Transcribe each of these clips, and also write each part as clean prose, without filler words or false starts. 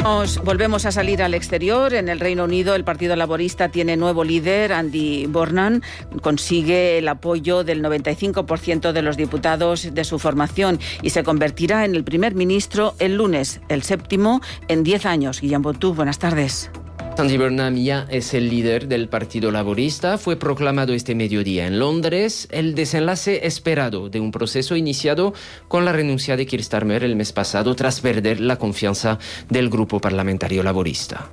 Volvemos a salir al exterior. En el Reino Unido, el Partido Laborista tiene nuevo líder, Andy Burnham. Consigue el apoyo del 95% de los diputados de su formación y se convertirá en el primer ministro el lunes, el séptimo en 10 años. Guillaume Botú, buenas tardes. Andy Burnham ya es el líder del Partido Laborista. Fue proclamado este mediodía en Londres el desenlace esperado de un proceso iniciado con la renuncia de Keir Starmer el mes pasado tras perder la confianza del grupo parlamentario laborista.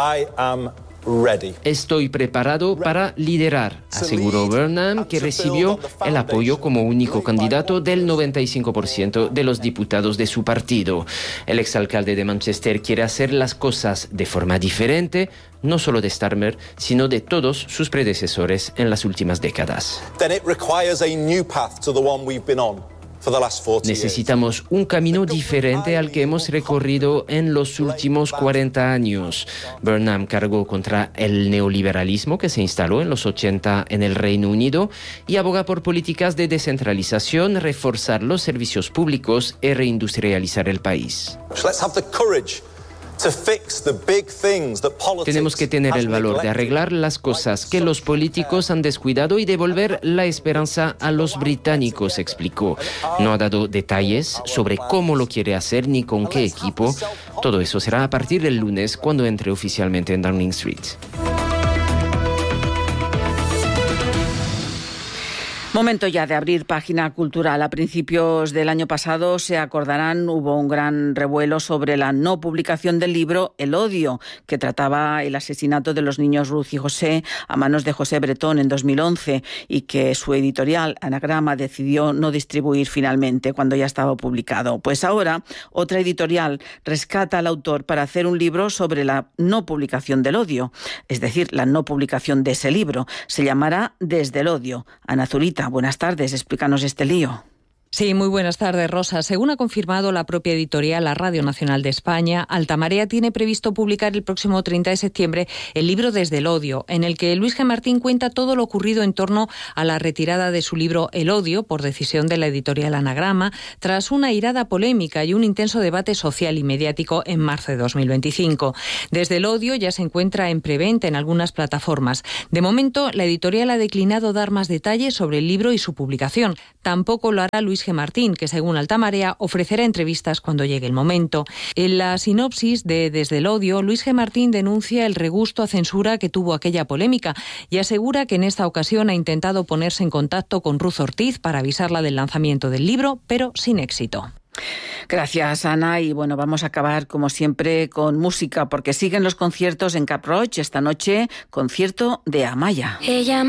Estoy preparado para liderar, aseguró Burnham, que recibió el apoyo como único candidato del 95% de los diputados de su partido. El exalcalde de Manchester quiere hacer las cosas de forma diferente, no solo de Starmer, sino de todos sus predecesores en las últimas décadas. Necesitamos un camino diferente al que hemos recorrido en los últimos 40 años. Burnham cargó contra el neoliberalismo que se instaló en los 80 en el Reino Unido y aboga por políticas de descentralización, reforzar los servicios públicos y reindustrializar el país. Tenemos que tener el valor de arreglar las cosas que los políticos han descuidado y devolver la esperanza a los británicos, explicó. No ha dado detalles sobre cómo lo quiere hacer ni con qué equipo. Todo eso será a partir del lunes cuando entre oficialmente en Downing Street. Momento ya de abrir página cultural. A principios del año pasado, se acordarán, hubo un gran revuelo sobre la no publicación del libro El odio, que trataba el asesinato de los niños Ruth y José a manos de José Bretón en 2011 y que su editorial Anagrama decidió no distribuir finalmente cuando ya estaba publicado. Pues ahora otra editorial rescata al autor para hacer un libro sobre la no publicación del odio, es decir, la no publicación de ese libro. Se llamará Desde el odio. Ana Zurita, buenas tardes, explícanos este lío. Sí, muy buenas tardes, Rosa. Según ha confirmado la propia editorial, la Radio Nacional de España, Altamarea tiene previsto publicar el próximo 30 de septiembre el libro Desde el odio, en el que Luis G. Martín cuenta todo lo ocurrido en torno a la retirada de su libro El odio, por decisión de la editorial Anagrama, tras una airada polémica y un intenso debate social y mediático en marzo de 2025. Desde el odio ya se encuentra en preventa en algunas plataformas. De momento, la editorial ha declinado dar más detalles sobre el libro y su publicación. Tampoco lo hará Luis G. Martín, que según Altamarea ofrecerá entrevistas cuando llegue el momento. En la sinopsis de Desde el odio, Luis G. Martín denuncia el regusto a censura que tuvo aquella polémica y asegura que en esta ocasión ha intentado ponerse en contacto con Ruth Ortiz para avisarla del lanzamiento del libro, pero sin éxito. Gracias, Ana. Y bueno, vamos a acabar como siempre con música, porque siguen los conciertos en Cap Roig. Esta noche, concierto de Amaya.